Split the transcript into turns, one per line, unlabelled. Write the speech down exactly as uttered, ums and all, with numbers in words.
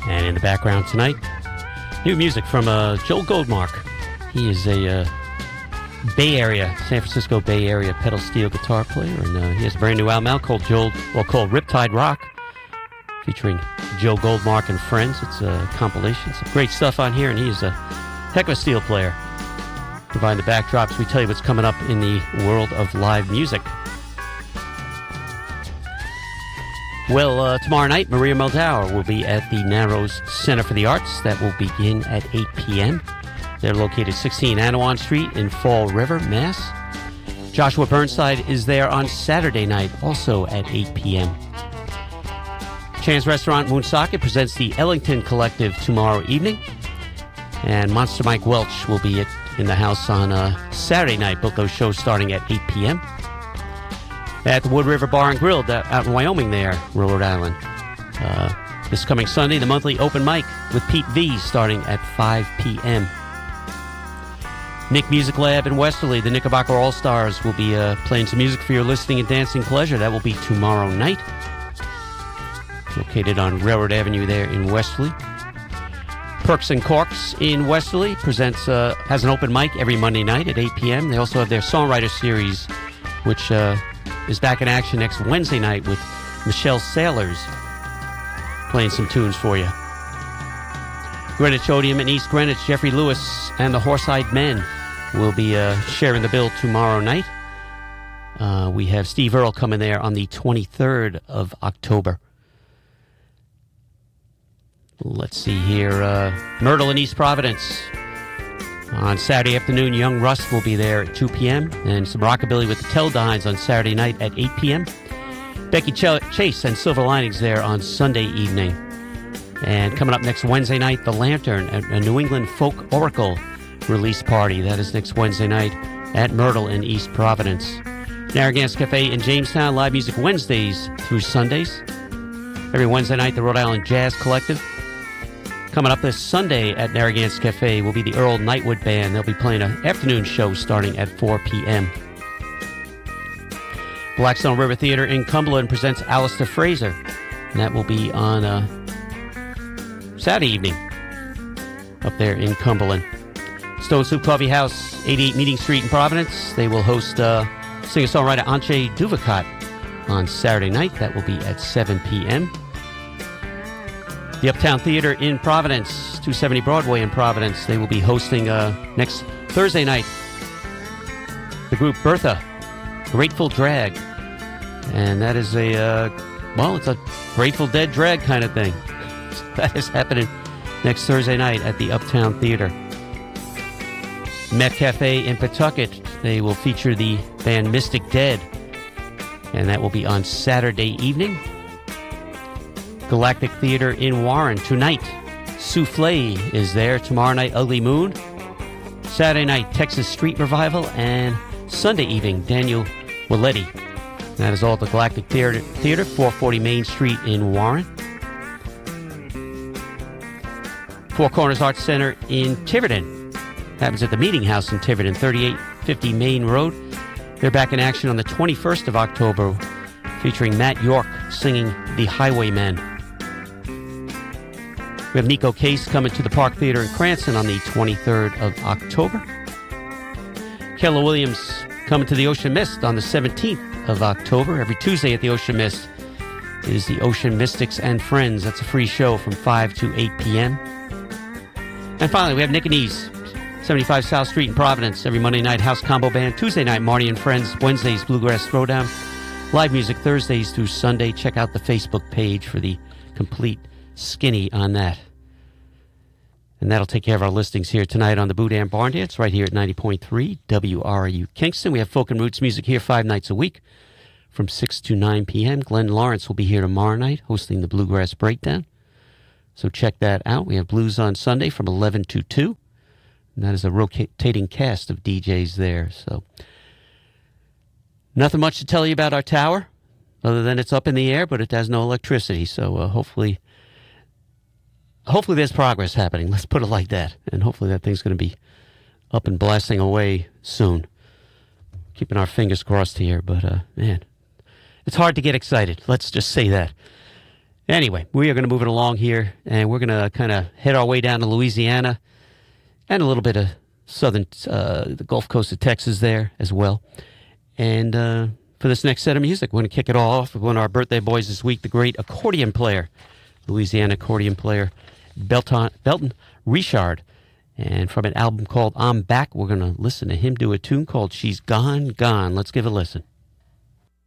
And in the background tonight, new music from uh, Joel Goldmark. He is a uh, Bay Area, San Francisco Bay Area pedal steel guitar player, and uh, he has a brand new album out called Joel, well, called Riptide Rock, featuring Joe Goldmark and friends. It's a compilation. Some great stuff on here, and he's a heck of a steel player. Providing the backdrops, we tell you what's coming up in the world of live music. Well, uh, tomorrow night, Maria Muldaur will be at the Narrows Center for the Arts. That will begin at eight p.m. They're located sixteen Anawan Street in Fall River, Mass. Joshua Burnside is there on Saturday night, also at eight p.m. Chan's Restaurant Woonsocket presents the Ellington Collective tomorrow evening. And Monster Mike Welch will be at, in the house on uh, Saturday night, both those shows starting at eight p.m. At the Wood River Bar and Grill out in Wyoming there, Rhode Island. Uh, this coming Sunday, the monthly open mic with Pete V starting at five p.m. Nick Music Lab in Westerly, the Knickerbocker All-Stars will be uh, playing some music for your listening and dancing pleasure. That will be tomorrow night. Located on Railroad Avenue there in Westerly. Perks and Corks in Westerly presents uh, has an open mic every Monday night at eight p.m. They also have their Songwriter Series, which uh, is back in action next Wednesday night with Michelle Sailors playing some tunes for you. Greenwich Odeum in East Greenwich, Jeffrey Lewis and the Horse-Eyed Men will be uh, sharing the bill tomorrow night. Uh, we have Steve Earle coming there on the twenty-third of October. Let's see here. Uh, Myrtle in East Providence. On Saturday afternoon, Young Russ will be there at two p.m. And some rockabilly with the Teldines on Saturday night at eight p.m. Becky Ch- Chase and Silver Linings there on Sunday evening. And coming up next Wednesday night, The Lantern, a New England Folk Oracle release party. That is next Wednesday night at Myrtle in East Providence. Narragansett Cafe in Jamestown, live music Wednesdays through Sundays. Every Wednesday night, the Rhode Island Jazz Collective. Coming up this Sunday at Narragansett Cafe will be the Earl Nightwood Band. They'll be playing an afternoon show starting at four p.m. Blackstone River Theater in Cumberland presents Alistair Fraser. And that will be on uh, Saturday evening up there in Cumberland. Stone Soup Coffee House, eighty-eight Meeting Street in Providence. They will host uh, singer-songwriter Antje Duvacot on Saturday night. That will be at seven p.m. The Uptown Theater in Providence, two seventy Broadway in Providence. They will be hosting uh, next Thursday night the group Bertha, Grateful Drag. And that is a, uh, well, it's a Grateful Dead drag kind of thing. That is happening next Thursday night at the Uptown Theater. Met Cafe in Pawtucket, they will feature the band Mystic Dead. And that will be on Saturday evening. Galactic Theater in Warren tonight. Souffle is there. Tomorrow night, Ugly Moon. Saturday night, Texas Street Revival. And Sunday evening, Daniel Willetti. That is all at the Galactic Theater, Theater, four forty Main Street in Warren. Four Corners Arts Center in Tiverton. Happens at the Meeting House in Tiverton, thirty-eight fifty Main Road. They're back in action on the twenty-first of October, featuring Matt York singing The Highwaymen. We have Nico Case coming to the Park Theater in Cranston on the twenty-third of October. Keller Williams coming to the Ocean Mist on the seventeenth of October. Every Tuesday at the Ocean Mist is the Ocean Mystics and Friends. That's a free show from five to eight p.m. And finally, we have Nick and Ease, seventy-five South Street in Providence. Every Monday night, House Combo Band. Tuesday night, Marty and Friends. Wednesdays, Bluegrass Throwdown. Live music Thursdays through Sunday. Check out the Facebook page for the complete skinny on that. And that'll take care of our listings here tonight on the Boudin Barn Dance, right here at ninety point three W R U Kingston. We have folk and roots music here five nights a week from six to nine p.m. Glenn Lawrence will be here tomorrow night hosting the Bluegrass Breakdown. So check that out. We have blues on Sunday from eleven to two. And that is a rotating cast of D Js there. So nothing much to tell you about our tower, other than it's up in the air, but it has no electricity. So uh, hopefully, hopefully there's progress happening. Let's put it like that. And hopefully that thing's going to be up and blasting away soon. Keeping our fingers crossed here, but uh, man, it's hard to get excited. Let's just say that. Anyway, we are going to move it along here, and we're going to kind of head our way down to Louisiana and a little bit of southern, uh, the Gulf Coast of Texas there as well. And uh, for this next set of music, we're going to kick it all off with one of our birthday boys this week, the great accordion player, Louisiana accordion player, Belton, Belton Richard. And from an album called I'm Back, we're going to listen to him do a tune called She's Gone, Gone. Let's give it a listen.